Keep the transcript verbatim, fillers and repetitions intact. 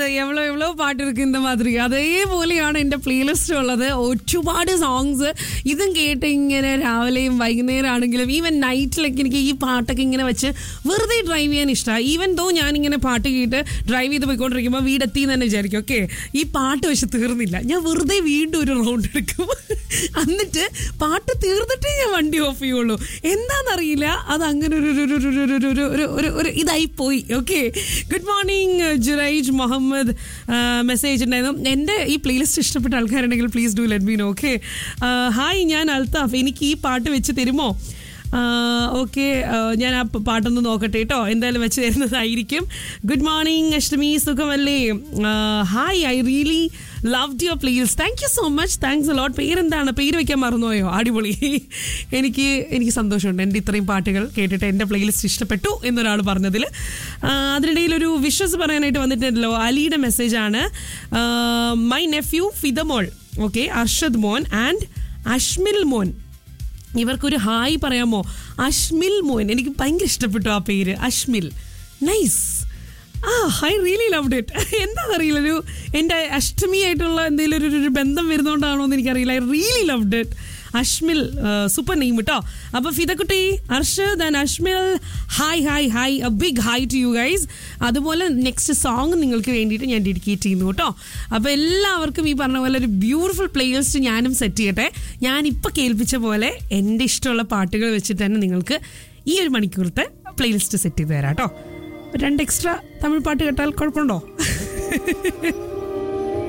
എവ്വളോ എവ്വളോ പാട്ട് ഇருக்கு இந்த மாதிரி അതേപോലെയാണ് എൻ്റെ പ്ലേലിസ്റ്റ് ഉള്ളത്. ഒരുപാട് സോങ്സ് ഇതും കേട്ട് ഇങ്ങനെ രാവിലെയും വൈകുന്നേരം ആണെങ്കിലും ഈവൻ നൈറ്റിലൊക്കെ എനിക്ക് ഈ പാട്ടൊക്കെ ഇങ്ങനെ വെച്ച് വെറുതെ ഡ്രൈവ് ചെയ്യാൻ ഇഷ്ടമാണ്. ഈവൻ ദോ ഞാനിങ്ങനെ പാട്ട് കേട്ട് ഡ്രൈവ് ചെയ്ത് പോയിക്കൊണ്ടിരിക്കുമ്പോൾ വീടെത്തി എന്ന് തന്നെ വിചാരിക്കും. ഓക്കെ, ഈ പാട്ട് പക്ഷെ തീർന്നില്ല, ഞാൻ വെറുതെ വീണ്ടും ഒരു റൗണ്ട് എടുക്കും. എന്നിട്ട് പാട്ട് തീർന്നിട്ടേ ഞാൻ വണ്ടി ഓഫ് ചെയ്യുള്ളൂ. എന്താണെന്നറിയില്ല, അത് അങ്ങനെ ഒരു ഒരു ഇതായി പോയി. Okay, good morning Juraij Muhammad message ഉണ്ടായിരുന്നു. എൻ്റെ ഈ പ്ലേലിസ്റ്റ് ഇഷ്ടപ്പെട്ട ആൾക്കാരുണ്ടെങ്കിൽ please do let me no. Okay, hi, ഞാൻ അൽത്താഫ്, എനിക്ക് ഈ പാട്ട് വെച്ച് തരുമോ? ഓക്കെ, ഞാൻ ആ പാട്ടൊന്ന് നോക്കട്ടെ കേട്ടോ, എന്തായാലും വെച്ച് തരുന്നതായിരിക്കും. ഗുഡ് മോർണിംഗ് അഷ്ടമി, സുഖമല്ലേ? Hi, I really loved your playlist. Thank you so much, thanks a lot. പേരെന്താണ്? പേര് വയ്ക്കാൻ മറന്നുപോയോ? അടിപൊളി. എനിക്ക് എനിക്ക് സന്തോഷമുണ്ട് എൻ്റെ ഇത്രയും പാട്ടുകൾ കേട്ടിട്ട് എൻ്റെ പ്ലേലിസ്റ്റ് ഇഷ്ടപ്പെട്ടു എന്നൊരാൾ പറഞ്ഞതിൽ. അതിനിടയിൽ ഒരു വിഷസ് പറയാനായിട്ട് വന്നിട്ടുണ്ടല്ലോ, അലിയുടെ മെസ്സേജാണ്. My nephew Fidamol, okay, Arshad മോൻ ആൻഡ് അഷ്മിൽ മോൻ, ഇവർക്കൊരു ഹായ് പറയാമോ? അഷ്മിൽ മോൻ, എനിക്ക് ഭയങ്കര ഇഷ്ടപ്പെട്ടു ആ പേര്, അഷ്മിൽ. നൈസ്. ആ, ഐ റിയലി ലവ്ഡ് ഇറ്റ്. എന്താണെന്നറിയില്ല, ഒരു എൻ്റെ അഷ്ടമിയായിട്ടുള്ള എന്തെങ്കിലും ഒരു ഒരു ബന്ധം വരുന്നതുകൊണ്ടാണോ എന്ന് എനിക്കറിയില്ല. I really loved it. Ashmil, super name കേട്ടോ. അപ്പോൾ ഫിദക്കുട്ടി, Arshad and Ashmil, hi hi hi, A big hi to you guys. അതുപോലെ നെക്സ്റ്റ് സോങ് നിങ്ങൾക്ക് വേണ്ടിയിട്ട് ഞാൻ ഡെഡിക്കേറ്റ് ചെയ്യുന്നു കേട്ടോ. അപ്പോൾ എല്ലാവർക്കും ഈ പറഞ്ഞ പോലെ ഒരു ബ്യൂട്ടിഫുൾ പ്ലേലിസ്റ്റ് ഞാനും സെറ്റ് ചെയ്യട്ടെ. ഞാനിപ്പോൾ കേൾപ്പിച്ച പോലെ എൻ്റെ ഇഷ്ടമുള്ള പാട്ടുകൾ വെച്ചിട്ട് തന്നെ നിങ്ങൾക്ക് ഈ ഒരു മണിക്കൂറത്തെ പ്ലേലിസ്റ്റ് സെറ്റ് ചെയ്ത് തരാം കേട്ടോ. രണ്ട് എക്സ്ട്രാ തമിഴ് പാട്ട് കേട്ടാൽ കുഴപ്പമുണ്ടോ?